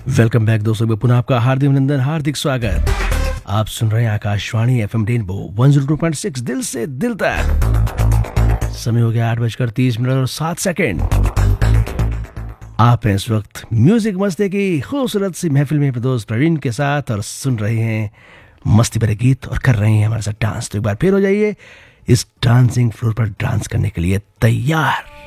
Welcome back दोस्तों, मैं पुनः आपका हार्दिक अभिनंदन, हार्दिक स्वागत। आप सुन रहे हैं आकाशवाणी एफएम रेनबो 102.6 दिल से दिल तक। समय हो गया 8:30 और 7 आप हैं इस वक्त म्यूजिक मस्ती की खूबसूरत सी महफिल में दोस्त प्रवीण के साथ और सुन रहे हैं मस्ती भरे गीत और कर रहे हैं हमारे साथ डांस। तो एक बार फिर हो जाइए इस डांसिंग फ्लोर पर डांस करने के लिए तैयार।